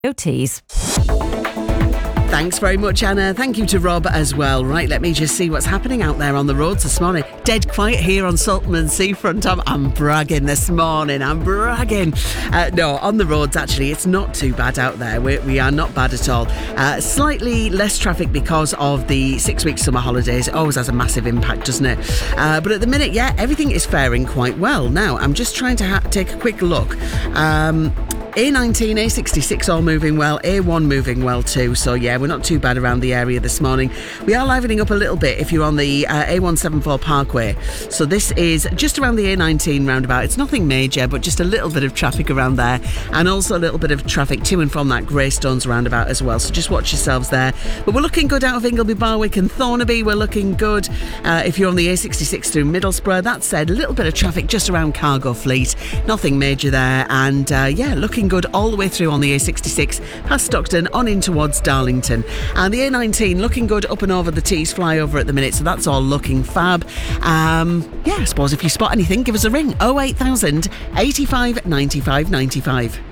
Tees. Thanks very much, Anna. Thank you to Rob as well. Right, let me just see what's happening out there on the roads this morning. Dead quiet here on Saltman Seafront. I'm bragging this morning. I'm bragging. No, on the roads, actually, it's not too bad out there. We are not bad at all. Slightly less traffic because of the 6-week summer holidays. It always has a massive impact, doesn't it? But at the minute, yeah, everything is faring quite well. Now, I'm just trying to take a quick look. A19, A66 all moving well, A1 moving well too, so yeah, we're not too bad around the area this morning. We are livening up a little bit if you're on the A174 Parkway, so this is just around the A19 roundabout. It's nothing major, but just a little bit of traffic around there, and also a little bit of traffic to and from that Greystones roundabout as well, so just watch yourselves there. But we're looking good out of Ingleby, Barwick and Thornaby. We're looking good if you're on the A66 through Middlesbrough. That said, a little bit of traffic just around Cargo Fleet, nothing major there, and yeah, looking good all the way through on the A66 past Stockton on in towards Darlington, and the A19 looking good up and over the Tees flyover at the minute, so that's all looking fab. Yeah, I suppose if you spot anything, give us a ring. 08000 85 95 95.